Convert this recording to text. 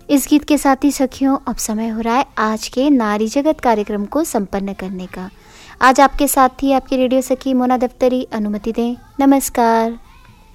इस गीत के साथ ही सखियों अब समय हो रहा है आज के नारी जगत कार्यक्रम को संपन्न करने का। आज आपके साथ थी आपकी रेडियो सखी मोना दफ्तरी। अनुमति दें। नमस्कार।